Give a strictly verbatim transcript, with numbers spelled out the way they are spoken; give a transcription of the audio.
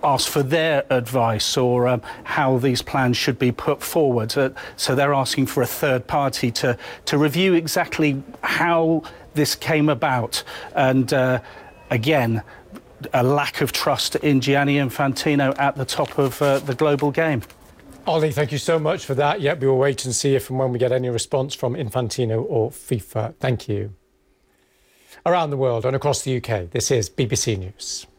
ask for their advice or um, how these plans should be put forward. Uh, so they're asking for a third party to, to review exactly how this came about. And uh, again, a lack of trust in Gianni Infantino at the top of uh, the global game. Ollie, thank you so much for that. Yep, we will wait and see if and when we get any response from Infantino or FIFA. Thank you. Around the world and across the U K, this is B B C News.